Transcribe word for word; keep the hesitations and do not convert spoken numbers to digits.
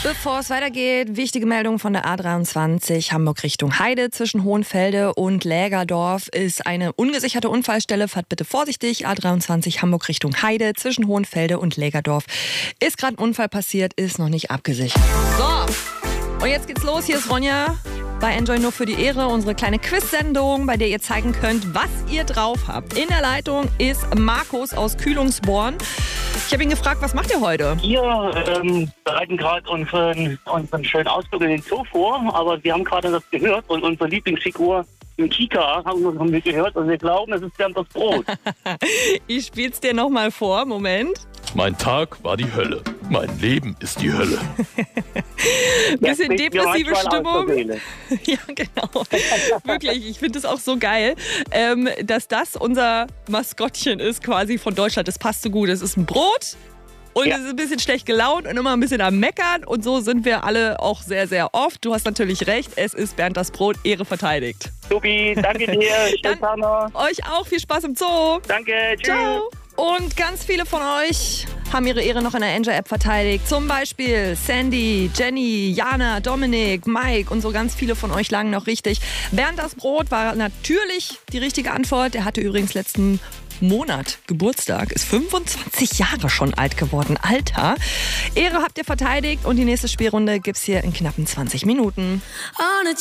Bevor es weitergeht, wichtige Meldung von der A dreiundzwanzig Hamburg Richtung Heide. Zwischen Hohenfelde und Lägerdorf ist eine ungesicherte Unfallstelle. Fahrt bitte vorsichtig. A dreiundzwanzig Hamburg Richtung Heide. Zwischen Hohenfelde und Lägerdorf ist gerade ein Unfall passiert, ist noch nicht abgesichert. So, und jetzt geht's los. Hier ist Ronja bei Enjoy nur für die Ehre, unsere kleine Quiz-Sendung, bei der ihr zeigen könnt, was ihr drauf habt. In der Leitung ist Markus aus Kühlungsborn. Ich habe ihn gefragt, was macht ihr heute? Wir ähm, bereiten gerade unseren, unseren schönen Ausflug in den Zoo vor, aber wir haben gerade das gehört und unsere Lieblingsfigur im Kika haben, haben wir gehört und wir glauben, es ist Bernd das Brot. Ich spiel's dir nochmal vor, Moment. Mein Tag war die Hölle. Mein Leben ist die Hölle. Bisschen depressive Stimmung. Ja, genau. Wirklich, ich finde es auch so geil, ähm, dass das unser Maskottchen ist quasi von Deutschland. Das passt so gut. Es ist ein Brot und Ja. es ist ein bisschen schlecht gelaunt und immer ein bisschen am Meckern. Und so sind wir alle auch sehr, sehr oft. Du hast natürlich recht, es ist Bernd das Brot, Ehre verteidigt. Supi, danke dir. Schönen Tag noch. Euch auch viel Spaß im Zoo. Danke, tschüss. Ciao. Und ganz viele von euch haben ihre Ehre noch in der Enjoy-App verteidigt. Zum Beispiel Sandy, Jenny, Jana, Dominik, Mike und so ganz viele von euch lagen noch richtig. Bernd das Brot war natürlich die richtige Antwort. Der hatte übrigens letzten Monat Geburtstag, ist fünfundzwanzig Jahre schon alt geworden. Alter. Ehre habt ihr verteidigt und die nächste Spielrunde gibt's hier in knappen zwanzig Minuten.